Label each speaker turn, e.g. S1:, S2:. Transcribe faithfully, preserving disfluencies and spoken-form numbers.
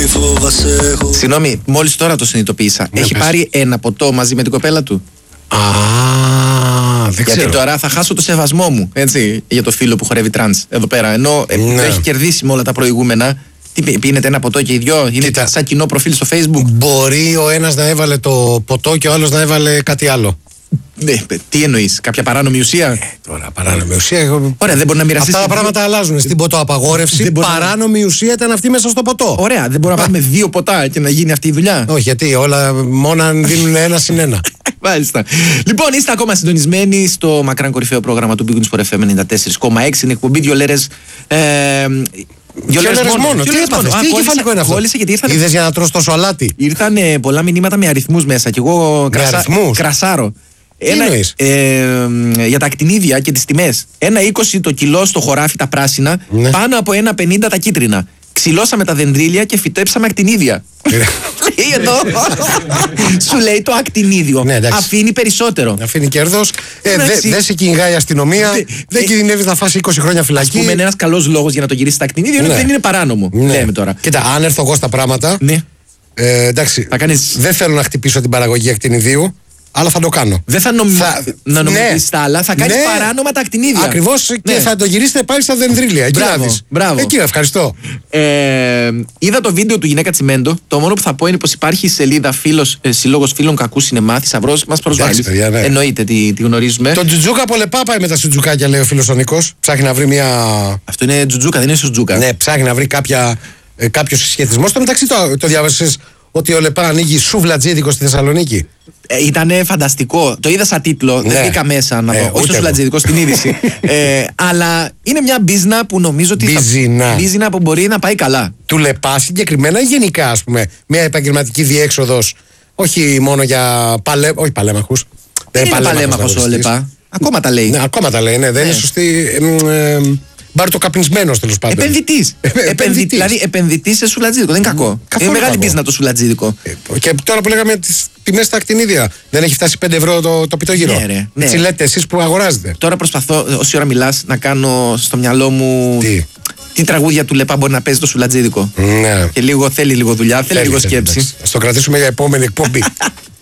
S1: Συγγνώμη, μόλις τώρα το συνειδητοποίησα.
S2: Ναι,
S1: Έχει
S2: πες.
S1: πάρει ένα ποτό μαζί με την κοπέλα του.
S2: Α, δεν
S1: Γιατί
S2: ξέρω.
S1: τώρα θα χάσω το σεβασμό μου, έτσι, για το φίλο που χορεύει τρανς εδώ πέρα. Ενώ ε,
S2: Ναι.
S1: έχει κερδίσει με όλα τα προηγούμενα. Τι πι- πίνετε ένα ποτό και οι δυο, είναι
S2: Κοίτα.
S1: σαν κοινό προφίλ στο Facebook.
S2: Μπορεί ο ένας να έβαλε το ποτό και ο άλλος να έβαλε κάτι άλλο.
S1: Ναι, τι εννοείς, κάποια παράνομη ουσία.
S2: Τώρα παράνομη ουσία. εγώ-
S1: Ωραία, δεν μπορεί να μοιραστεί.
S2: Αυτά τα πράγματα αλλάζουν. Στην ποτοαπαγόρευση
S1: Δεν μπορεί να-
S2: παράνομη ουσία ήταν αυτή μέσα στο ποτό.
S1: Ωραία, δεν μπορούμε να πάρουμε δύο ποτά και να γίνει αυτή η δουλειά.
S2: Όχι, γιατί όλα μόνο αν δίνουν ένα συν ένα.
S1: Μάλιστα. Λοιπόν, είστε ακόμα συντονισμένοι στο μακράν κορυφαίο πρόγραμμα του Big News for εφ εμ ενενήντα τέσσερα κόμμα έξι. Είναι εκπομπή δύο λέρες. Ε, δύο
S2: Λέρες μόνο.
S1: Δύο
S2: Τι
S1: λέρες
S2: έπαθες,
S1: μόνο.
S2: τι
S1: Α,
S2: κεφαλικό είναι αυτό.
S1: κόλλησε γιατί ήρθαν,
S2: Είδες για να τρως τόσο αλάτι.
S1: ήρθαν ε, πολλά μηνύματα με αριθμούς μέσα και εγώ κρασα,
S2: αριθμούς?
S1: κρασάρω.
S2: εννοείς?
S1: ε, για τα ακτινίδια και τις τιμές. ένα είκοσι το κιλό στο χωράφι τα πράσινα,
S2: Ναι.
S1: πάνω από ένα πενήντα τα κίτρινα. Ξυλώσαμε τα δεντρίλια και φυτέψαμε ακτινίδια. Λέει εδώ. Σου λέει το ακτινίδιο.
S2: Ναι, εντάξει.
S1: Αφήνει περισσότερο.
S2: Αφήνει κέρδος. Ε,
S1: Εντάξει.
S2: δεν δε σε κυνηγάει η αστυνομία.
S1: Δε-
S2: Δεν
S1: ε,
S2: κινδυνεύεις να φας είκοσι χρόνια
S1: Ας
S2: φυλακή.
S1: πούμε, είναι ένας καλός λόγος για να το γυρίσει τα ακτινίδια είναι
S2: Ναι.
S1: ότι δεν είναι παράνομο.
S2: Ναι.
S1: Λέμε τώρα.
S2: Κοίτα, αν έρθω εγώ στα πράγματα.
S1: Ναι.
S2: Ε, εντάξει.
S1: Θα κάνεις-
S2: Δεν θέλω να χτυπήσω την παραγωγή ακτινιδίου, αλλά θα το κάνω.
S1: Δεν θα, νομι...
S2: Θα-
S1: να νομιμοποιήσεις
S2: ναι.
S1: τα άλλα, θα κάνεις
S2: Ναι.
S1: παράνομα τα ακτινίδια.
S2: Ακριβώς και
S1: Ναι.
S2: θα το γυρίσετε πάλι στα δενδρίλια. Εκεί
S1: Μπράβο,
S2: να δεις.
S1: μπράβο.
S2: Εκεί, ευχαριστώ.
S1: Ε, είδα το βίντεο του Γυναίκα Τσιμέντο. Το μόνο που θα πω είναι πως υπάρχει η σελίδα φίλος, ε, Σύλλογος Φίλων Κακού Σινεμά. Θησαυρός μας προσβάλλει.
S2: Εντάξει, παιδιά, ναι.
S1: Εννοείται, τη, τη γνωρίζουμε.
S2: Το τζουτζούκα πολεπά πάει με τα σουτζουκάκια, λέει ο φίλος ο Νίκος. Ψάχνει να βρει μια.
S1: Αυτό είναι τζουτζούκα, δεν είναι σουτζούκα.
S2: Ναι, ψάχνει να βρει κάποια, ε, κάποιο συσχετισμό. Στο μεταξύ το, το διάβασες ότι ο Λεπά ανοίγει σουβλατζίδικο στη Θεσσαλονίκη.
S1: Ε, ήταν φανταστικό. Το είδα σαν τίτλο.
S2: Ναι.
S1: Δεν μπήκα μέσα να
S2: Ε,
S1: δω.
S2: ούτε
S1: Όχι στο
S2: εγώ.
S1: σουλατζίδικο, στην είδηση. ε, αλλά είναι μια μπίζνα που νομίζω ότι. θα-
S2: Μπιζίνα.
S1: Μπίζνα που μπορεί να πάει καλά.
S2: Του Λεπά συγκεκριμένα ή γενικά, ας πούμε, μια επαγγελματική διέξοδος. Όχι μόνο για παλέ, όχι παλέμαχους.
S1: Δεν είναι παλέμαχος ο
S2: τραγουδιστής.
S1: Λεπά. Ακόμα τα λέει.
S2: Ναι, ακόμα τα λέει, ναι, δεν
S1: Ναι.
S2: είναι σωστή. Ε, ε, μπαρτοκαπνισμένος τέλος πάντων.
S1: Επενδυτή.
S2: επενδυτής.
S1: Δηλαδή επενδυτή σε σουλατζίδικο. Δεν είναι κακό.
S2: Καθόλου
S1: Είναι μεγάλη
S2: κακό.
S1: μπίζνα το σουλατζίδικο.
S2: Ε, Και τώρα που λέγαμε τις τιμές στα ακτινίδια, δεν έχει φτάσει πέντε ευρώ το, το πιτόγυρο.
S1: Ναι, ρε, ναι.
S2: Έτσι λέτε εσείς που αγοράζετε.
S1: Τώρα προσπαθώ, όση ώρα μιλά, να κάνω στο μυαλό μου.
S2: Τι?
S1: Τι τραγούδια του Λεπά μπορεί να παίζει το σουλατζίδικο.
S2: Ναι.
S1: Και λίγο θέλει λίγο δουλειά, θέλει λίγο
S2: Θέλει,
S1: σκέψη.
S2: εντάξει. Ας το κρατήσουμε για επόμενη εκπομπή.